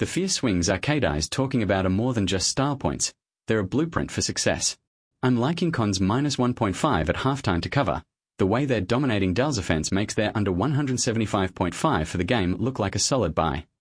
The Fierce Swings Arcade Eyes talking about are more than just style points. They're a blueprint for success. I'm liking Con's minus 1.5 at halftime to cover. The way they're dominating Dell's offense makes their under 175.5 for the game look like a solid buy.